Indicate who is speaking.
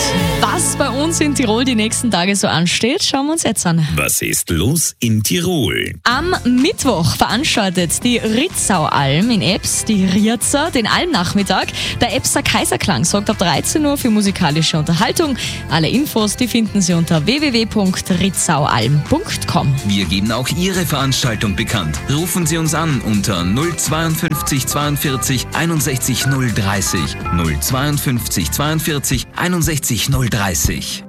Speaker 1: Was bei uns in Tirol die nächsten Tage so ansteht, schauen wir uns jetzt an.
Speaker 2: Was ist los in Tirol?
Speaker 1: Am Mittwoch veranstaltet die Ritzaualm in Ebbs, die Riazer, den Almnachmittag. Der Ebbser Kaiserklang sorgt ab 13 Uhr für musikalische Unterhaltung. Alle Infos, die finden Sie unter www.ritzaualm.com.
Speaker 3: Wir geben auch Ihre Veranstaltung bekannt. Rufen Sie uns an unter 052 42 61 030. 052 42 61 030.